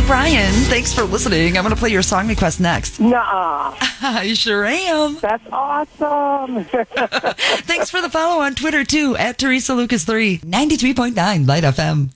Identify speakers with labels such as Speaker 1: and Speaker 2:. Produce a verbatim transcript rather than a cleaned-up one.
Speaker 1: Brian, thanks for listening. I'm going to play your song request next.
Speaker 2: Nuh-uh.
Speaker 1: I sure am.
Speaker 2: That's awesome.
Speaker 1: Thanks for the follow on Twitter, too, at Teresa Lucas three, ninety-three point nine Light F M.